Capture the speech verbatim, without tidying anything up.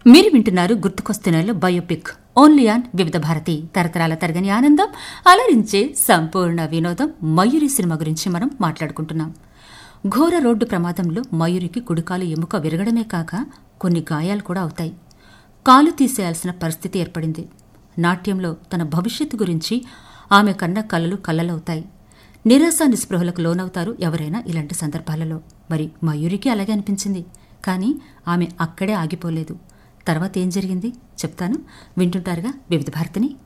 మీరు వింటున్నారు గుర్తుకొస్తున్నారు biopic only on వివిధ భారతి తరతరాల తరగని ఆనందం అలరించే సంపూర్ణ వినోదం. మయూరి సినిమా గురించి మనం మాట్లాడుకుంటున్నాం. ఘోర రోడ్డు ప్రమాదంలో మయూరికి కుడికాలు ఎముక విరగడమే కాక కొన్ని గాయాలు కూడా అవుతాయి. కాలు తీసేయాల్సిన పరిస్థితి ఏర్పడింది. నాట్యంలో తన భవిష్యత్తు గురించి ఆమె కన్న కలలు కలలవుతాయి. నిరాశ నిస్పృహలకు లోనవుతారు ఎవరైనా ఇలాంటి సందర్భాలలో. మరి మయూరికి అలాగే అనిపించింది. కానీ ఆమె అక్కడే ఆగిపోలేదు. తర్వాత ఏం జరిగింది చెప్తాను, వింటుంటారుగా వివిధ భారతిని.